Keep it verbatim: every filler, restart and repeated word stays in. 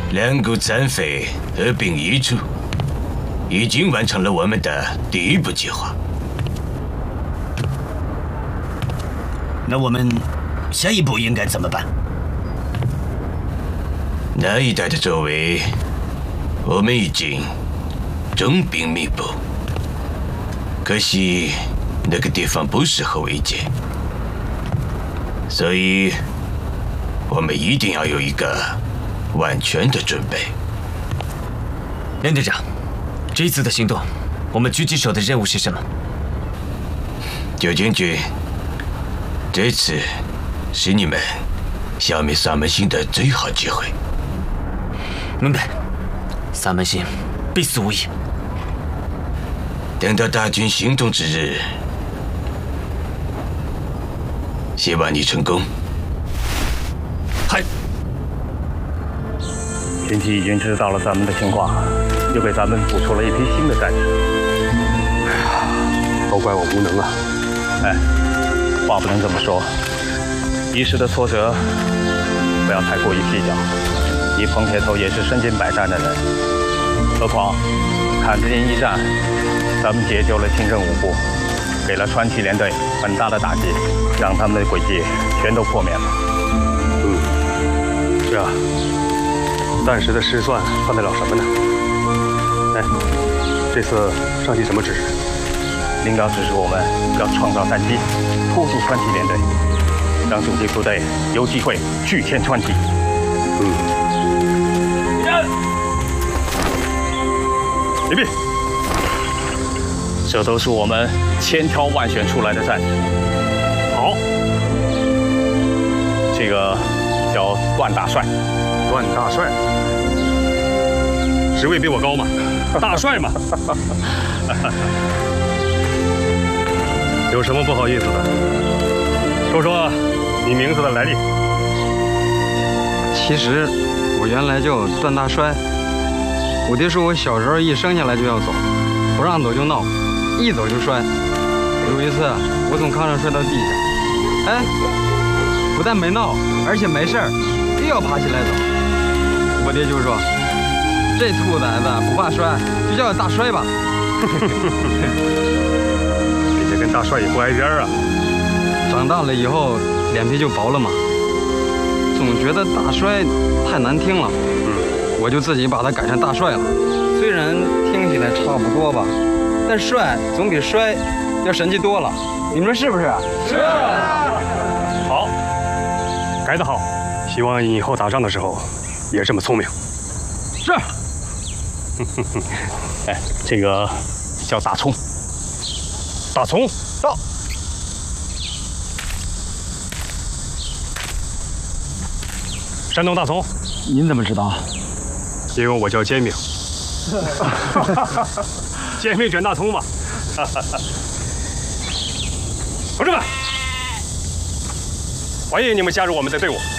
两股残匪合并一处，已经完成了我们的第一步计划。 那我们下一步应该怎么办？ 那一带的周围，我们已经重兵密布，可惜那个地方不适合围歼，所以我们一定要有一个万全的准备。 连队长，这一次的行动，我们狙击手的任务是什么？ 九将军，这次是你们消灭萨门星的最好机会。 明白，萨门星必死无疑。 等到大军行动之日，希望你成功。 嗨。 天启已经知道了咱们的情况，又给咱们补出了一批新的战士。 哎呀，都怪我无能啊！ 哎，话不能这么说，一时的挫折不要太过于计较。你彭铁头也是身经百战的人，何况坎子营一战，咱们解救了清政五部，给了川崎连队很大的打击，让他们的诡计全都破灭了。 嗯，是啊，暂时的失算算得了什么呢？哎，这次上级什么指示？ 领导指示我们要创造战机，拖住川崎连队，让主力部队有机会拒歼川崎。 嗯。 礼毕。这都是我们千挑万选出来的战士。 好， 这个叫段大帅。 段大帅，职位比我高嘛？大帅嘛。有什么不好意思的？说说你名字的来历。 其实我原来叫段大帅。我爹说我小时候一生下来就要走，不让走就闹，一走就摔。有一次我从炕上摔到地下，哎，不但没闹，而且没事儿，又要爬起来走。我爹就说：“这兔崽子不怕摔，就叫大摔吧。” 这跟大帅也不挨边啊。 长大了以后脸皮就薄了嘛，总觉得大摔太难听了。我就自己把它改成大帅了，虽然听起来差不多吧，但帅总比摔要神气多了，你们说是不是？ 是。好，改得好，希望以后打仗的时候也这么聪明。 是。 哎，这个叫大葱。 大葱到。 山东大葱。 您怎么知道？ 因为我叫煎饼，煎饼卷大葱嘛。同志们，欢迎你们加入我们的队伍。